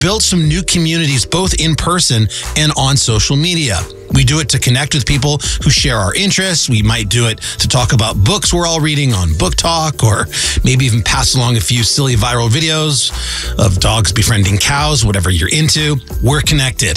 built some new communities both in person and on social media. We do it to connect with people who share our interests. We might do it to talk about books we're all reading on Book Talk, or maybe even pass along a few silly viral videos of dogs befriending cows, whatever you're into. We're connected.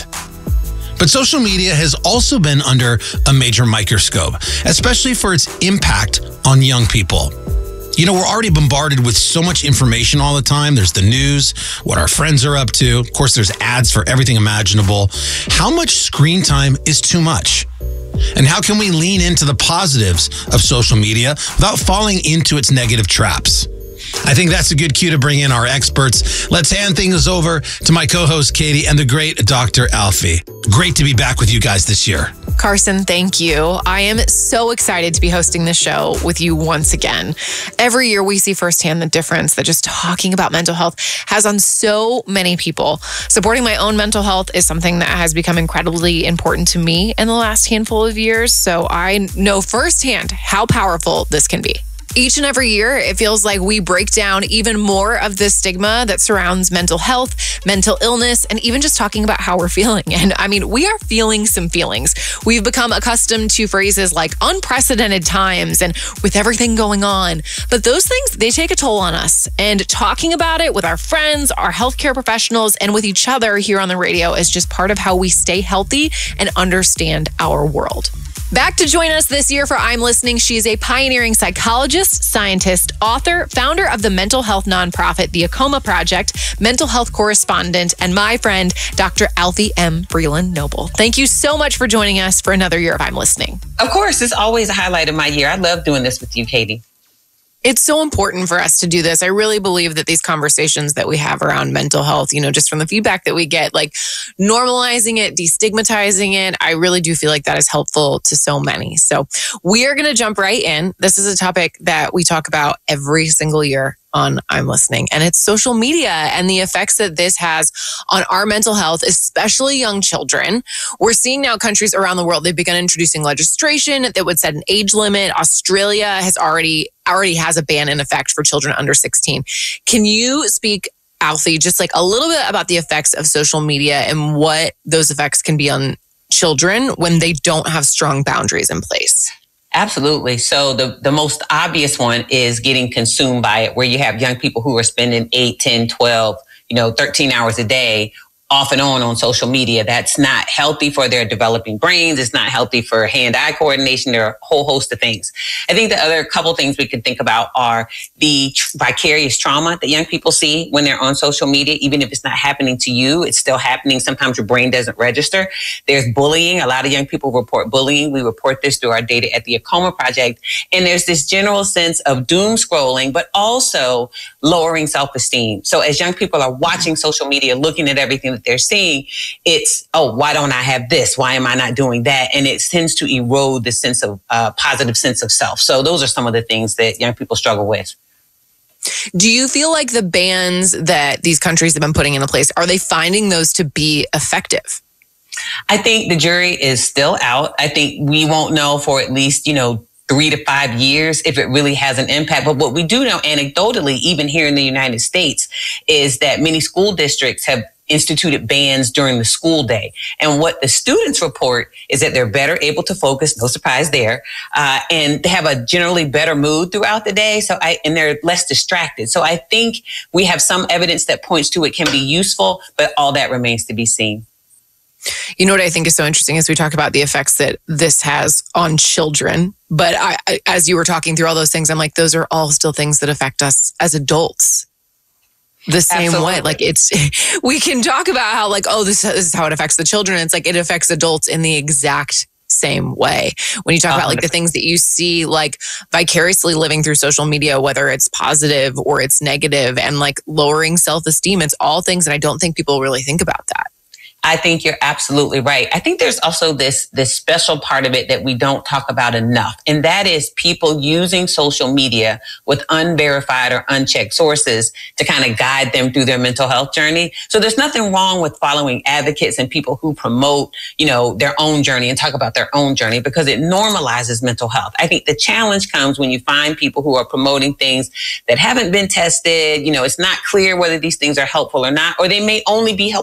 But social media has also been under a major microscope, especially for its impact on young people. You know, we're already bombarded with so much information all the time. There's the news, what our friends are up to. Of course, there's ads for everything imaginable. How much screen time is too much? And how can we lean into the positives of social media without falling into its negative traps? I think that's a good cue to bring in our experts. Let's hand things over to my co-host, Katie, and the great Dr. Alfie. Great to be back with you guys this year. Carson, thank you. I am so excited to be hosting the show with you once again. Every year we see firsthand the difference that just talking about mental health has on so many people. Supporting my own mental health is something that has become incredibly important to me in the last handful of years. So I know firsthand how powerful this can be. Each and every year, it feels like we break down even more of the stigma that surrounds mental health, mental illness, and even just talking about how we're feeling. And I mean, we are feeling some feelings. We've become accustomed to phrases like unprecedented times and with everything going on. But those things, they take a toll on us. And talking about it with our friends, our healthcare professionals, and with each other here on the radio is just part of how we stay healthy and understand our world. Back to join us this year for I'm Listening. She is a pioneering psychologist, scientist, author, founder of the mental health nonprofit, the Acoma Project, mental health correspondent, and my friend, Dr. Alfie M. Breland-Noble. Thank you so much for joining us for another year of I'm Listening. Of course, it's always a highlight of my year. I love doing this with you, Katie. It's so important for us to do this. I really believe that these conversations that we have around mental health, you know, just from the feedback that we get, like normalizing it, destigmatizing it, I really do feel like that is helpful to so many. So we are going to jump right in. This is a topic that we talk about every single year on I'm Listening, and it's social media and the effects that this has on our mental health, especially young children. We're seeing now countries around the world, they've begun introducing legislation that would set an age limit. Australia has already has a ban in effect for children under 16. Can you speak, Alfie, just like a little bit about the effects of social media and what those effects can be on children when they don't have strong boundaries in place? Absolutely. So the most obvious one is getting consumed by it, where you have young people who are spending 8, 10, 12, 13 hours a day off and on social media. That's not healthy for their developing brains. It's not healthy for hand-eye coordination. There are a whole host of things. I think the other couple things we could think about are the vicarious trauma that young people see when they're on social media. Even if it's not happening to you, it's still happening. Sometimes your brain doesn't register. There's bullying. A lot of young people report bullying. We report this through our data at the Acoma Project. And there's this general sense of doom scrolling, but also lowering self-esteem. So as young people are watching social media, looking at everything that they're seeing, it's, oh, why don't I have this? Why am I not doing that? And it tends to erode the sense of positive sense of self. So those are some of the things that young people struggle with. Do you feel like the bans that these countries have been putting into place, are they finding those to be effective? I think the jury is still out. I think we won't know for at least, 3 to 5 years if it really has an impact. But what we do know anecdotally, even here in the United States, is that many school districts have instituted bans during the school day. And what the students report is that they're better able to focus, no surprise there, and they have a generally better mood throughout the day. And they're less distracted. So I think we have some evidence that points to it can be useful, but all that remains to be seen. You know what I think is so interesting is we talk about the effects that this has on children. But I, as you were talking through all those things, I'm like, those are all still things that affect us as adults the same Absolutely. way. Like we can talk about how like, oh, this is how it affects the children. It's like it affects adults in the exact same way. When you talk about like the things that you see like vicariously living through social media, whether it's positive or it's negative and like lowering self-esteem, it's all things that I don't think people really think about that. I think you're absolutely right. I think there's also this special part of it that we don't talk about enough. And that is people using social media with unverified or unchecked sources to kind of guide them through their mental health journey. So there's nothing wrong with following advocates and people who promote, their own journey and talk about their own journey, because it normalizes mental health. I think the challenge comes when you find people who are promoting things that haven't been tested. It's not clear whether these things are helpful or not, or they may only be helpful